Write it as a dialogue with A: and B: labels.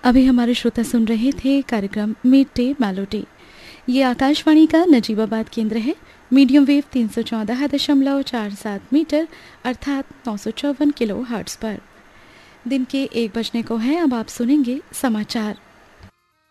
A: अभी हमारे श्रोता सुन रहे थे कार्यक्रम मिड डे मेलोडी। ये आकाशवाणी का नजीबाबाद केंद्र है। मीडियम वेव 314.47 मीटर अर्थात 954 किलो हर्ट्ज पर। दिन के 1 बजने को है। अब आप सुनेंगे समाचार।